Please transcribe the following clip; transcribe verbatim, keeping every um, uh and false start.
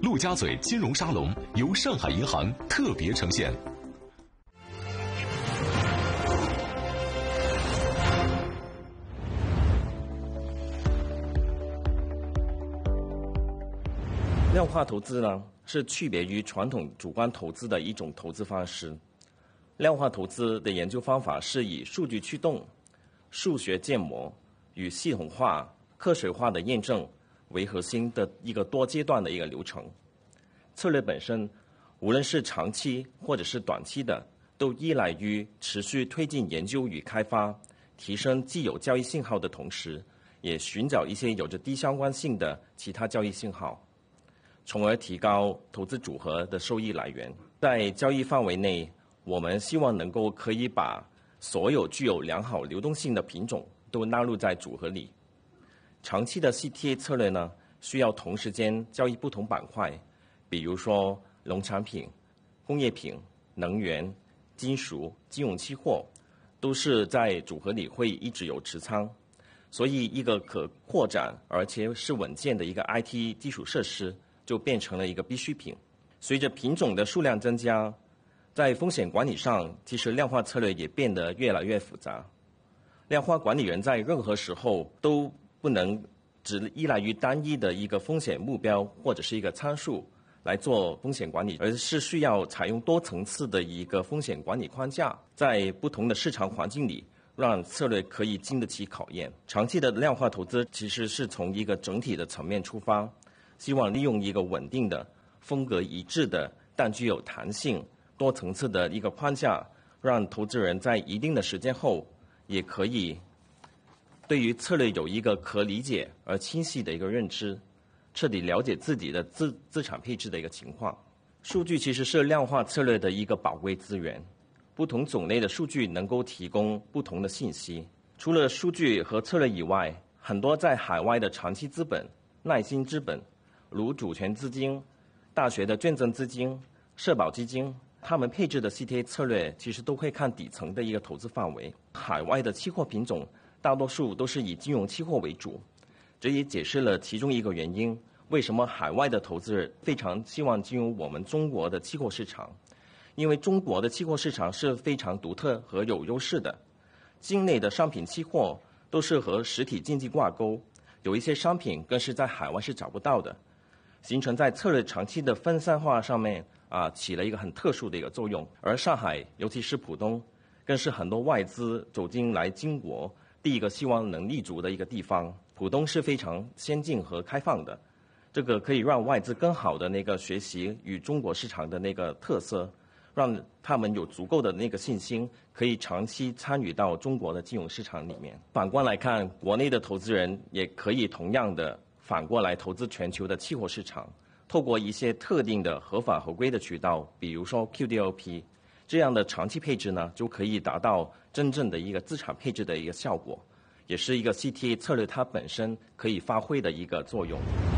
陆家嘴金融沙龙由上海银行特别呈现。 量化投资呢，是区别于传统主观投资的一种投资方式。量化投资的研究方法是以数据驱动、数学建模与系统化、科学化的验证为核心的一个多阶段的一个流程。策略本身，无论是长期或者是短期的，都依赖于持续推进研究与开发，提升既有交易信号的同时，也寻找一些有着低相关性的其他交易信号，从而提高投资组合的收益来源。在交易范围内，我们希望能够可以把所有具有良好流动性的品种都纳入在组合里。长期的 C T A 策略呢，需要同时间交易不同板块，比如说农产品、工业品、能源、金属、金融期货，都是在组合里会一直有持仓。所以一个可扩展而且是稳健的一个 I T 基础设施就变成了一个必需品。随着品种的数量增加，在风险管理上，其实量化策略也变得越来越复杂。量化管理人在任何时候都不能只依赖于单一的一个风险目标或者是一个参数来做风险管理，而是需要采用多层次的一个风险管理框架，在不同的市场环境里，让策略可以经得起考验。长期的量化投资其实是从一个整体的层面出发，希望利用一个稳定的、风格一致的，但具有弹性、多层次的一个框架，让投资人在一定的时间后，也可以对于策略有一个可理解而清晰的一个认知，彻底了解自己的资资产配置的一个情况。数据其实是量化策略的一个宝贵资源，不同种类的数据能够提供不同的信息。除了数据和策略以外，很多在海外的长期资本、耐心资本，如主权资金、大学的捐赠资金、社保基金，他们配置的 C T A 策略其实都会看底层的一个投资范围。海外的期货品种大多数都是以金融期货为主，这也解释了其中一个原因，为什么海外的投资人非常希望进入我们中国的期货市场。因为中国的期货市场是非常独特和有优势的，境内的商品期货都是和实体经济挂钩，有一些商品更是在海外是找不到的，形成在策略长期的分散化上面啊起了一个很特殊的一个作用。而上海，尤其是浦东，更是很多外资走进来中国第一个希望能立足的一个地方。浦东是非常先进和开放的，这个可以让外资更好的那个学习与中国市场的那个特色，让他们有足够的那个信心，可以长期参与到中国的金融市场里面。反观来看，国内的投资人也可以同样的反过来投资全球的期货市场，透过一些特定的合法合规的渠道，比如说 Q D L P， 这样的长期配置呢，就可以达到真正的一个资产配置的一个效果，也是一个 C T A 策略它本身可以发挥的一个作用。